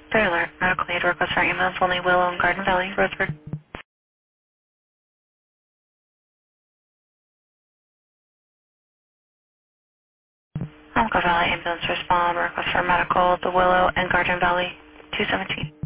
Very alert. Medical aid request for ambulance only Willow and Garden Valley, Roseford. Elko Valley ambulance respond. Request for medical, the Willow and Garden Valley, 217.